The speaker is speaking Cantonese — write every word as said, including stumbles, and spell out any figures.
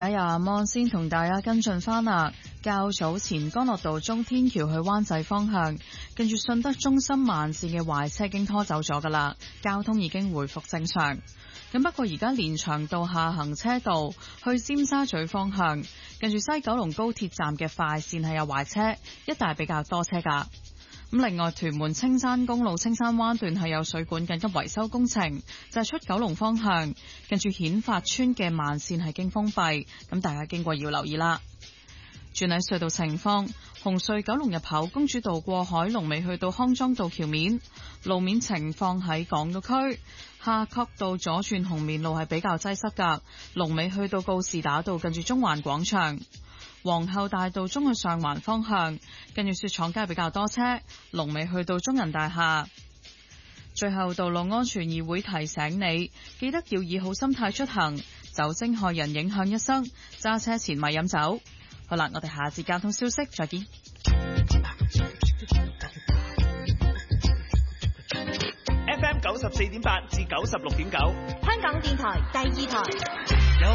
阿芒先同大家跟進翻啦。較早前干諾道中天橋去灣仔方向，跟住順德中心慢線嘅壞車已經拖走咗噶啦，交通已經回復正常。咁不過而家連翔道下行車道去尖沙咀方向，跟住西九龍高鐵站嘅快線係有壞車，一帶比較多車噶。咁另外，屯門青山公路青山灣段係有水管緊急維修工程，就係出九龍方向，跟住顯發村嘅慢線係經封閉，咁大家經過要留意啦。轉喺隧道情況，紅隧九龍入口公主道過海龍尾去到康莊道橋面，路面情況喺港島區夏慤道左轉紅棉路係比較擠塞噶，龍尾去到告士打道近住中環廣場。皇后大道中去上環方向，跟住雪廠街比較多車，龍尾去到中人大廈。最後，道路安全議會提醒你，記得要以好心態出行，酒精害人影響一生，揸車前咪飲酒。好啦，我哋下節交通消息再見。 F M 九十四點八至九十六點九， 香港電台第二台。